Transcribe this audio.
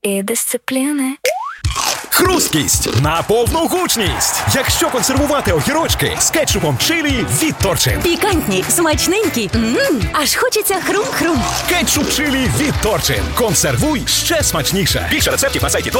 і дисципліни. Хрусткість на повну гучність. Якщо консервувати огірочки з кетчупом чилі від Торчин. Пікантні, смачненькі. Аж хочеться хрум-хрум. Кетчуп чилі від Торчин. Консервуй ще смачніше. Більше рецептів на сайті